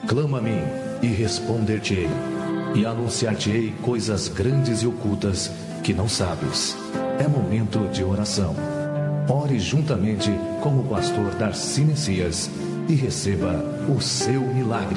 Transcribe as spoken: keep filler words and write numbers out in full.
Clama a mim e responder-te-ei, e anunciar-te-ei coisas grandes e ocultas que não sabes. É momento de oração. Ore juntamente com o pastor Darcy Messias e receba o seu milagre.